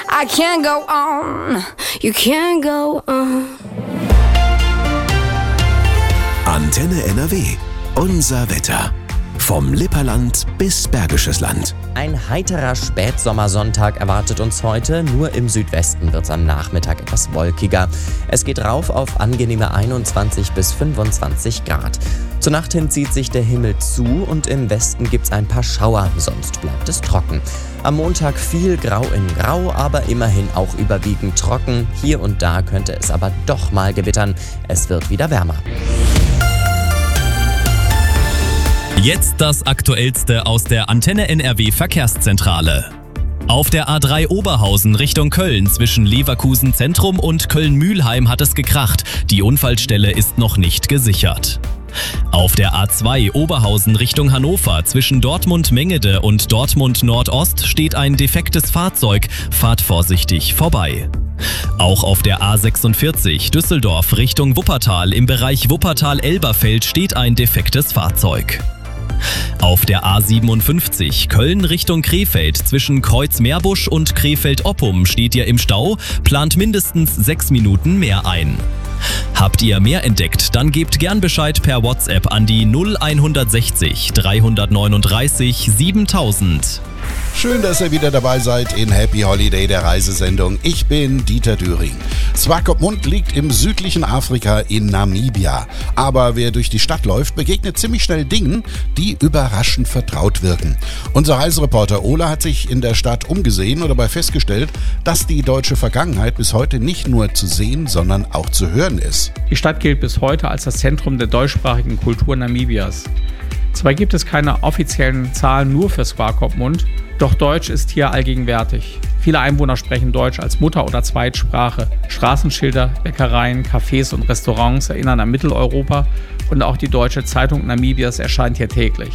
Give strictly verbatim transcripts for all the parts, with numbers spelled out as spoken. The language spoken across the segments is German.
I can't go on, you can't go on. Antenne N R W. Unser Wetter. Vom Lipperland bis Bergisches Land. Ein heiterer Spätsommersonntag erwartet uns heute. Nur im Südwesten wird es am Nachmittag etwas wolkiger. Es geht rauf auf angenehme einundzwanzig bis fünfundzwanzig Grad. Zur Nacht hin zieht sich der Himmel zu und im Westen gibt es ein paar Schauer, sonst bleibt es trocken. Am Montag viel Grau in Grau, aber immerhin auch überwiegend trocken. Hier und da könnte es aber doch mal gewittern. Es wird wieder wärmer. Jetzt das Aktuellste aus der Antenne N R W Verkehrszentrale. Auf der A drei Oberhausen Richtung Köln zwischen Leverkusen Zentrum und Köln-Mühlheim hat es gekracht. Die Unfallstelle ist noch nicht gesichert. Auf der A zwei Oberhausen Richtung Hannover zwischen Dortmund-Mengede und Dortmund-Nordost steht ein defektes Fahrzeug. Fahrt vorsichtig vorbei. Auch auf der A sechsundvierzig Düsseldorf Richtung Wuppertal im Bereich Wuppertal-Elberfeld steht ein defektes Fahrzeug. Auf der A siebenundfünfzig Köln Richtung Krefeld zwischen Kreuz-Meerbusch und Krefeld-Oppum steht ihr im Stau, plant mindestens sechs Minuten mehr ein. Habt ihr mehr entdeckt, dann gebt gern Bescheid per WhatsApp an die null hundertsechzig dreihundertneununddreißig siebentausend. Schön, dass ihr wieder dabei seid in Happy Holiday, der Reisesendung. Ich bin Dieter Döring. Swakopmund liegt im südlichen Afrika in Namibia. Aber wer durch die Stadt läuft, begegnet ziemlich schnell Dingen, die überraschend vertraut wirken. Unser Reisereporter Ola hat sich in der Stadt umgesehen und dabei festgestellt, dass die deutsche Vergangenheit bis heute nicht nur zu sehen, sondern auch zu hören ist. Die Stadt gilt bis heute als das Zentrum der deutschsprachigen Kultur Namibias. Zwar gibt es keine offiziellen Zahlen nur für Swakopmund, doch Deutsch ist hier allgegenwärtig. Viele Einwohner sprechen Deutsch als Mutter- oder Zweitsprache. Straßenschilder, Bäckereien, Cafés und Restaurants erinnern an Mitteleuropa und auch die Deutsche Zeitung Namibias erscheint hier täglich.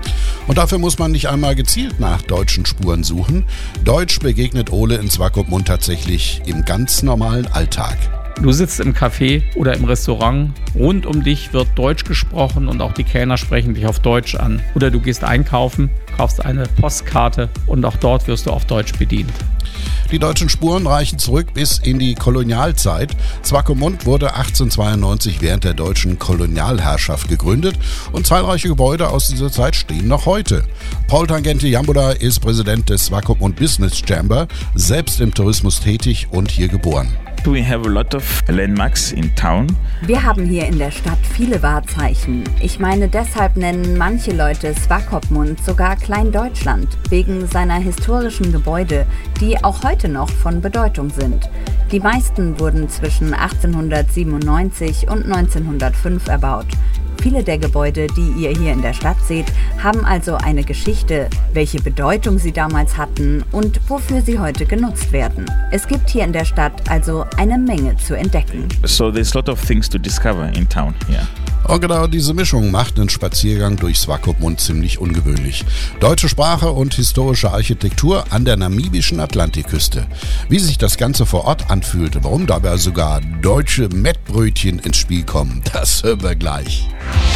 Und dafür muss man nicht einmal gezielt nach deutschen Spuren suchen. Deutsch begegnet Ole in Swakopmund tatsächlich im ganz normalen Alltag. Du sitzt im Café oder im Restaurant, rund um dich wird Deutsch gesprochen und auch die Kellner sprechen dich auf Deutsch an. Oder du gehst einkaufen, kaufst eine Postkarte und auch dort wirst du auf Deutsch bedient. Die deutschen Spuren reichen zurück bis in die Kolonialzeit. Swakopmund wurde achtzehnhundertzweiundneunzig während der deutschen Kolonialherrschaft gegründet und zahlreiche Gebäude aus dieser Zeit stehen noch heute. Paul Tangente Jambuda ist Präsident des Swakopmund Business Chamber, selbst im Tourismus tätig und hier geboren. We have a lot of landmarks in town. Wir haben hier in der Stadt viele Wahrzeichen. Ich meine, deshalb nennen manche Leute Swakopmund sogar Klein-Deutschland, wegen seiner historischen Gebäude, die auch heute noch von Bedeutung sind. Die meisten wurden zwischen achtzehnhundertsiebenundneunzig und neunzehnhundertfünf erbaut. Viele der Gebäude, die ihr hier in der Stadt seht, haben also eine Geschichte, welche Bedeutung sie damals hatten und wofür sie heute genutzt werden. Es gibt hier in der Stadt also eine Menge zu entdecken. So there's a lot of things to discover in town here. Und genau diese Mischung macht einen Spaziergang durch Swakopmund ziemlich ungewöhnlich. Deutsche Sprache und historische Architektur an der namibischen Atlantikküste. Wie sich das Ganze vor Ort anfühlt, warum dabei sogar deutsche Mettbrötchen ins Spiel kommen, das hören wir gleich.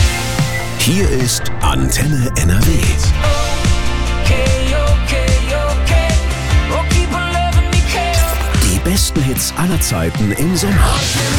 Hier ist Antenne N R W. Die besten Hits aller Zeiten im Sommer.